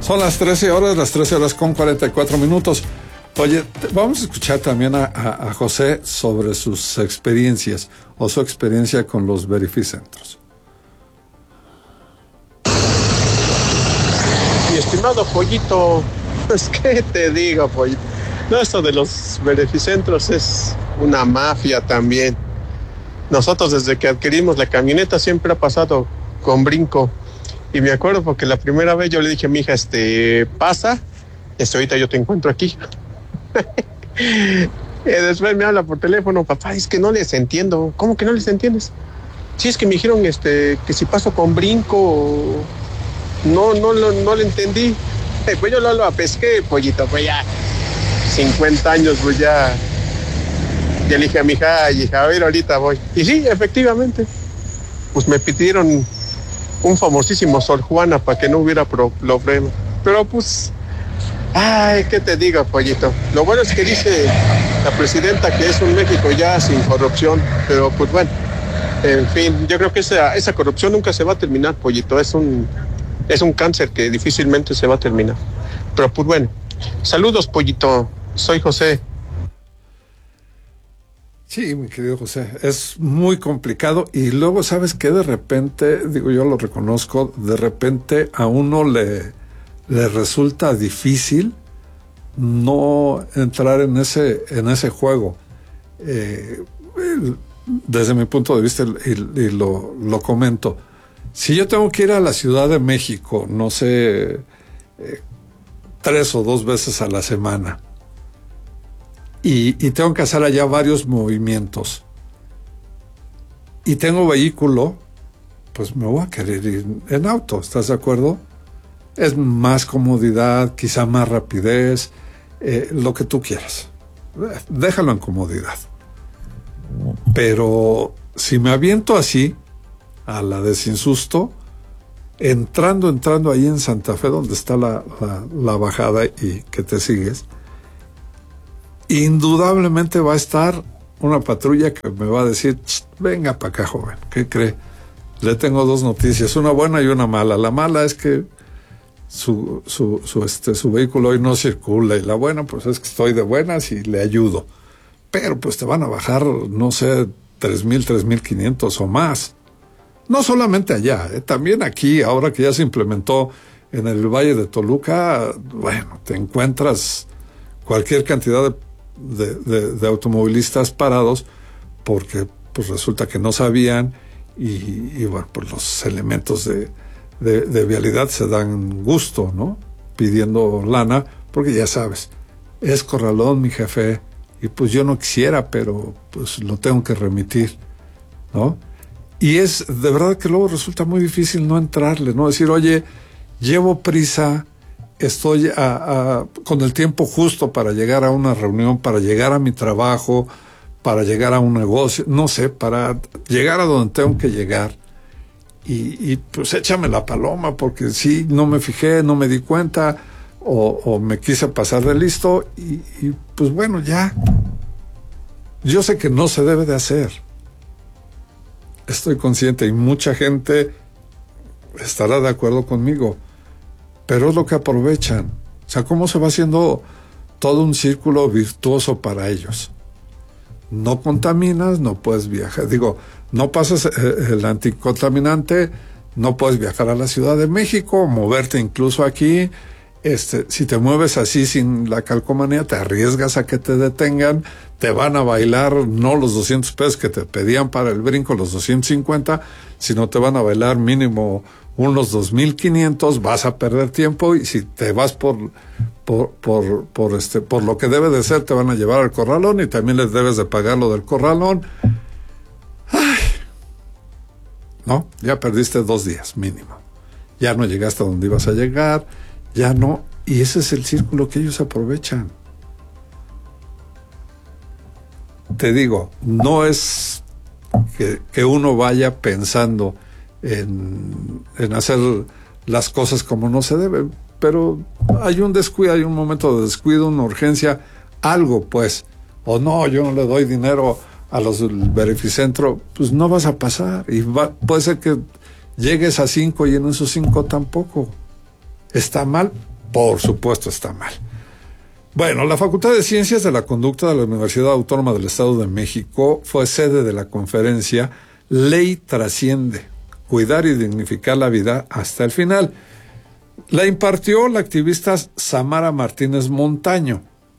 Son las 13 horas, las 13 horas con 44 minutos. Oye, vamos a escuchar también a José sobre sus experiencias o su experiencia con los verificentros. Mi estimado Pollito, pues qué te digo, Pollito. No, esto de los verificentros es una mafia también. Nosotros desde que adquirimos la camioneta siempre ha pasado con brinco. Y me acuerdo porque la primera vez yo le dije a mi hija, pasa, ahorita yo te encuentro aquí. Y después me habla por teléfono, papá, es que no les entiendo. ¿Cómo que no les entiendes? Sí, es que me dijeron que si paso con brinco, no le entendí. Pues yo lo pesqué, Pollito, pues ya 50 años, pues ya le dije a mi hija, a ver, ahorita voy. Y sí, efectivamente, pues me pidieron un famosísimo Sor Juana para que no hubiera problema. Pero pues, ay, ¿qué te digo, Pollito? Lo bueno es que dice la presidenta que es un México ya sin corrupción, pero pues bueno, en fin, yo creo que esa corrupción nunca se va a terminar, Pollito. Es un cáncer que difícilmente se va a terminar. Pero pues bueno, saludos, Pollito. Soy José. Sí, mi querido José, es muy complicado y luego sabes que de repente, digo yo lo reconozco, de repente a uno le resulta difícil no entrar en ese juego. Desde mi punto de vista, y lo comento, si yo tengo que ir a la Ciudad de México, no sé, 3 o 2 veces a la semana, y tengo que hacer allá varios movimientos, y tengo vehículo, pues me voy a querer ir en auto, ¿estás de acuerdo? Es más comodidad, quizá más rapidez, lo que tú quieras. Déjalo en comodidad. Pero si me aviento así, a la de sin susto, entrando ahí en Santa Fe, donde está la bajada y que te sigues, indudablemente va a estar una patrulla que me va a decir, venga para acá, joven, ¿qué cree? Le tengo 2 noticias, una buena y una mala. La mala es que su vehículo hoy no circula, y la buena pues es que estoy de buenas y le ayudo. Pero pues te van a bajar, no sé, 3,000, 3,500 o más. No solamente allá, también aquí, ahora que ya se implementó en el Valle de Toluca, bueno, te encuentras cualquier cantidad de automovilistas parados porque pues resulta que no sabían y bueno, pues los elementos de vialidad se dan gusto, ¿no? Pidiendo lana, porque ya sabes, es corralón, mi jefe, y pues yo no quisiera, pero pues lo tengo que remitir, ¿no? Y es de verdad que luego resulta muy difícil no entrarle, ¿no? Decir, oye, llevo prisa, estoy con el tiempo justo para llegar a una reunión, para llegar a mi trabajo, para llegar a un negocio, no sé, para llegar a donde tengo que llegar. Y pues échame la paloma, porque sí, no me fijé, no me di cuenta, o me quise pasar de listo, y pues bueno, ya. Yo sé que no se debe de hacer. Estoy consciente y mucha gente estará de acuerdo conmigo, pero es lo que aprovechan. O sea, cómo se va haciendo todo un círculo virtuoso para ellos. No contaminas, no puedes viajar. Digo, no pasas el anticontaminante, no puedes viajar a la Ciudad de México, moverte incluso aquí. Si te mueves así sin la calcomanía, te arriesgas a que te detengan, te van a bailar no los 200 pesos que te pedían para el brinco, los 250, sino te van a bailar mínimo unos 2,500, vas a perder tiempo, y si te vas por lo que debe de ser, te van a llevar al corralón y también les debes de pagar lo del corralón. Ay, no, ya perdiste 2 días mínimo, ya no llegaste a donde ibas a llegar, ya no, y ese es el círculo que ellos aprovechan. Te digo, no es que uno vaya pensando en hacer las cosas como no se debe, pero hay un descuido, hay un momento de descuido, una urgencia, algo pues, o no, yo no le doy dinero a los del verificentro, pues no vas a pasar, y puede ser que llegues a 5 y en esos 5 tampoco. Está mal, Por supuesto está mal. Bueno, la Facultad de Ciencias de la Conducta de la Universidad Autónoma del Estado de México fue sede de la conferencia Ley Trasciende, cuidar y dignificar la vida hasta el final. La impartió la activista Samara Martínez Montaño,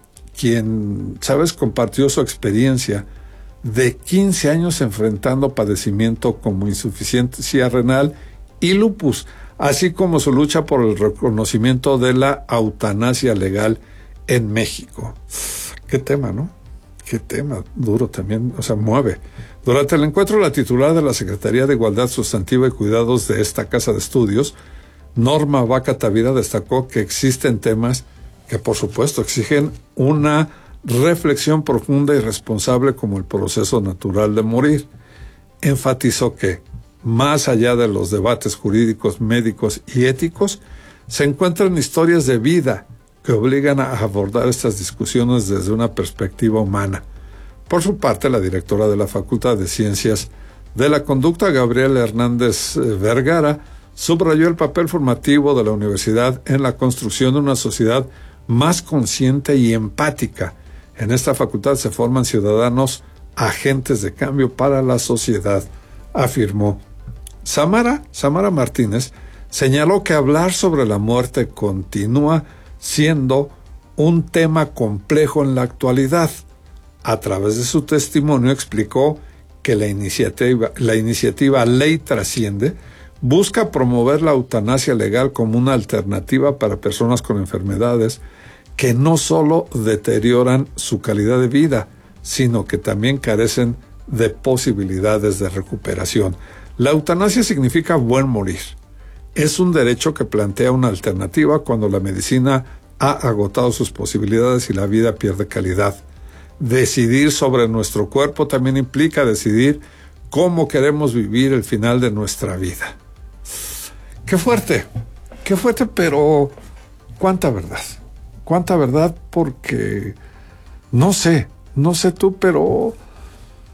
quien, ¿sabes?, compartió su experiencia de 15 años enfrentando padecimiento como insuficiencia renal y lupus, así como su lucha por el reconocimiento de la eutanasia legal en México. Qué tema, ¿no? Qué tema duro también, o sea, mueve. Durante el encuentro, la titular de la Secretaría de Igualdad Sustantiva y Cuidados de esta casa de estudios, Norma Vaca Tavira, destacó que existen temas que, por supuesto, exigen una reflexión profunda y responsable como el proceso natural de morir. Enfatizó que, más allá de los debates jurídicos, médicos y éticos, se encuentran historias de vida que obligan a abordar estas discusiones desde una perspectiva humana. Por su parte, la directora de la Facultad de Ciencias de la Conducta, Gabriela Hernández Vergara, subrayó el papel formativo de la universidad en la construcción de una sociedad más consciente y empática. En esta facultad se forman ciudadanos agentes de cambio para la sociedad, afirmó. Samara Martínez señaló que hablar sobre la muerte continúa siendo un tema complejo en la actualidad. A través de su testimonio explicó que la iniciativa Ley Trasciende busca promover la eutanasia legal como una alternativa para personas con enfermedades que no solo deterioran su calidad de vida, sino que también carecen de posibilidades de recuperación. La eutanasia significa buen morir. Es un derecho que plantea una alternativa cuando la medicina ha agotado sus posibilidades y la vida pierde calidad. Decidir sobre nuestro cuerpo también implica decidir cómo queremos vivir el final de nuestra vida. Qué fuerte, pero cuánta verdad, porque no sé tú, pero